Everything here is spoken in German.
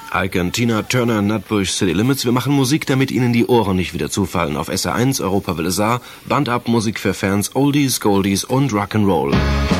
Ike und Tina Turner, Nutbush City Limits. Wir machen Musik, damit Ihnen die Ohren nicht wieder zufallen. Auf SR1, Europa Welle Saar, Band ab, Musik für Fans, Oldies, Goldies und Rock'n'Roll.